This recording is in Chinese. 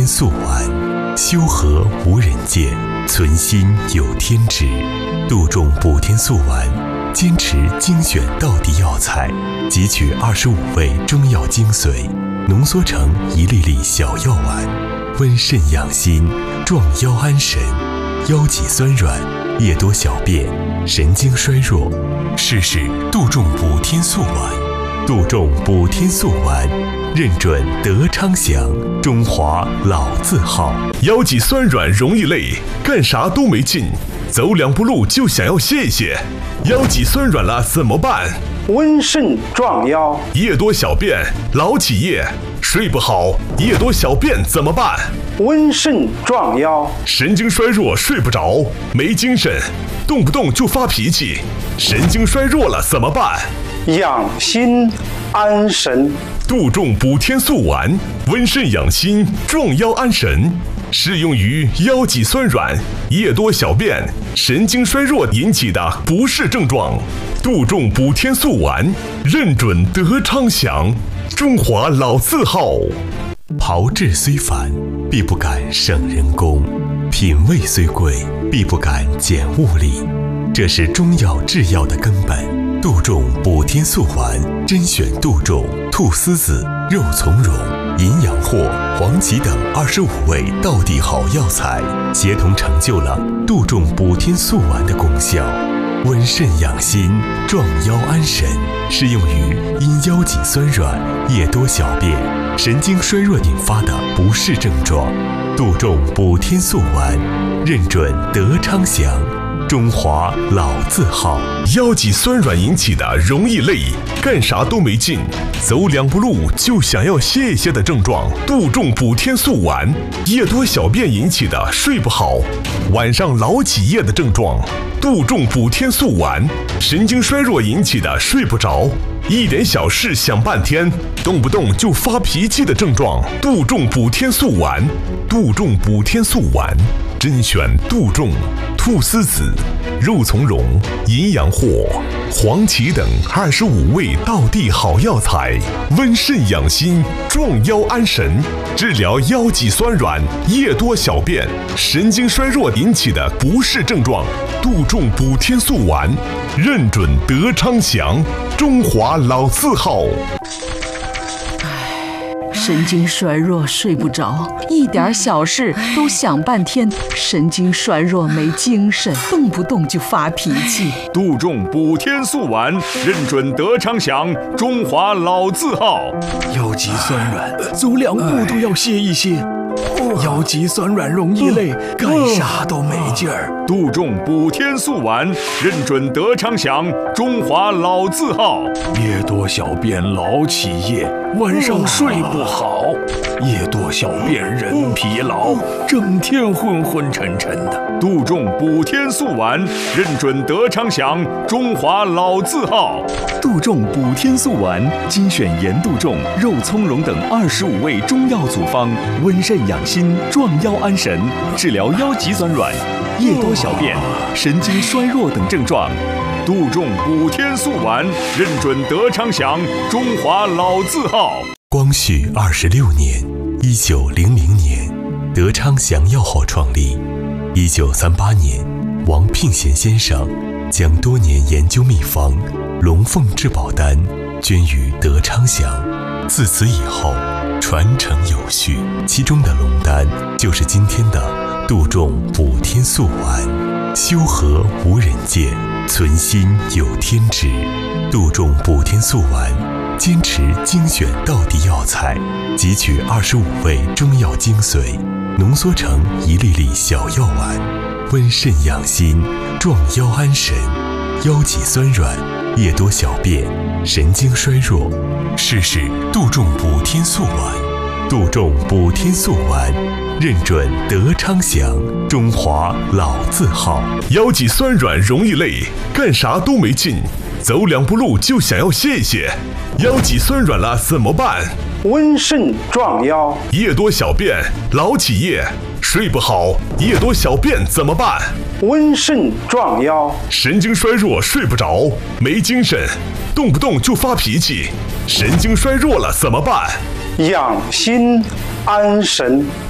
天素丸，修和无人见，存心有天知。杜仲补天素丸，坚持精选道地药材，汲取25味中药精髓，浓缩成一粒粒小药丸，温肾养心，壮腰安神，腰脊酸软，夜多小便，神经衰弱，试试杜仲补天素丸。杜仲补天素丸，认准德昌祥，中华老字号。 腰脊酸软容易累，干啥都没劲，走2步路就想要歇一歇。腰脊酸软了怎么办？ 温肾壮腰。 夜多小便，老起夜，睡不好，夜多小便怎么办？ 温肾壮腰。 神经衰弱，睡不着，没精神，动不动就发脾气，神经衰弱了怎么办？ 养心安神。 杜仲补天素丸，温肾养心，壮腰安神，适用于腰脊酸软、夜多小便、神经衰弱引起的不适症状。杜仲补天素丸，认准德昌祥，中华老字号。 炮制虽繁，必不敢省人工；品味虽贵，必不敢减物力。这是中药制药的根本。杜仲补天素丸，甄选杜仲、菟丝子、肉苁蓉、银阳藿、黄芪等25味道地好药材，协同成就了杜仲补天素丸的功效。温肾养心，壮腰安神，适用于因腰脊酸软、夜多小便、神经衰弱引发的不适症状。杜仲补天素丸，认准德昌祥，中华老字号。 腰脊酸软引起的容易累，干啥都没劲，走2步路就想要歇一歇的症状。杜仲补天素丸。夜多小便引起的睡不好，晚上老起夜的症状。杜仲补天素丸。神经衰弱引起的睡不着，一点小事想半天，动不动就发脾气的症状。杜仲补天素丸。杜仲补天素丸，甄选杜仲、菟丝子、肉苁蓉、银阳藿、黄芪等25味道地好药材，温肾养心，壮腰安神，治疗腰脊酸软、夜多小便、神经衰弱引起的不适症状。杜仲补天素丸，认准德昌祥，中华老字号。 神经衰弱，睡不着，一点小事都想半天，神经衰弱没精神，动不动就发脾气。 杜仲补天素丸，认准德昌祥，中华老字号。 腰脊酸软，走2步都要歇一歇。腰脊酸软容易累，干啥都没劲儿。 杜仲补天素丸，认准德昌祥，中华老字号。 夜多小便老起夜，晚上睡不好，夜多小便人疲劳，整天昏昏沉沉的。 杜仲补天素丸，认准德昌祥，中华老字号。 杜仲补天素丸，精选盐杜仲、肉苁蓉等25味中药组方，温肾养心，壮腰安神，治疗腰脊酸软、夜多小便、神经衰弱等症状。 杜仲补天素丸，认准德昌祥，中华老字号。 光绪26年，1900年，德昌祥药号创立。1938年，王聘贤先生将多年研究秘方龙凤至宝丹捐于德昌祥，自此以后传承有序，其中的龙丹就是今天的杜仲补天素丸。修和无人见，存心有天知。杜仲补天素丸，坚持精选道地药材，汲取25味中药精髓，浓缩成一粒粒小药丸，温肾养心，壮腰安神，腰脊酸软、夜多小便、神经衰弱，试试杜仲补天素丸。杜仲补天素丸，认准德昌祥，中华老字号。 腰脊酸软容易累，干啥都没劲，走2步路就想要歇一歇。腰脊酸软了怎么办？ 温肾壮腰。 夜多小便，老起夜，睡不好，夜多小便怎么办？ 温肾壮腰。 神经衰弱，睡不着，没精神，动不动就发脾气，神经衰弱了怎么办？ 养心安神。